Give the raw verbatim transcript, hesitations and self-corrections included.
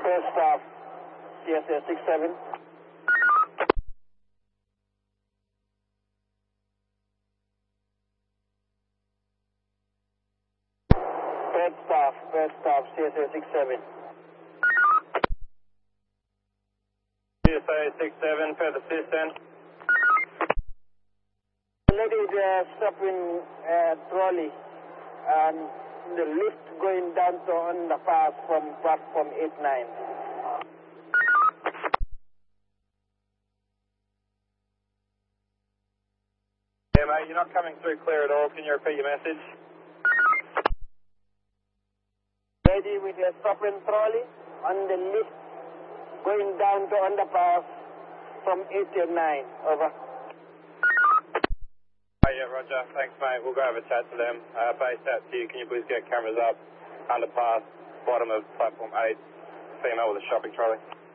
First stop, C S A six seven. Third stop, first stop, C S A six seven. C S A six seven, further assistance. The lady is uh, stopping uh, trolley and the lift going down to underpass from platform eight nine. Yeah, mate, you're not coming through clear at all. Can you repeat your message? Lady with a stopping trolley and the lift going down to underpass from eight nine. Over. Oh, yeah, roger. Thanks, mate. We'll go have a chat to them. Uh, base out to you. Can you please get cameras up? Underpass, bottom of platform eight, female with a shopping trolley.